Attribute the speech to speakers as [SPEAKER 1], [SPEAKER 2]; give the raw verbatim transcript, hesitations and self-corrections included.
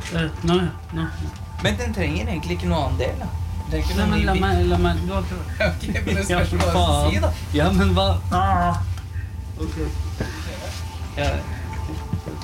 [SPEAKER 1] Uh, nå, ja. Nå.
[SPEAKER 2] Men den trenger egentlig ikke noe annen del, da. Det er ikke
[SPEAKER 1] Nei,
[SPEAKER 2] noe
[SPEAKER 1] men la
[SPEAKER 2] ny
[SPEAKER 1] meg, la meg, du har ikke...
[SPEAKER 2] Ok, men det
[SPEAKER 1] Ja,
[SPEAKER 2] spørs hva du
[SPEAKER 1] faen.
[SPEAKER 2] si, da.
[SPEAKER 1] Ja, men hva? Ah. Ok. Ja,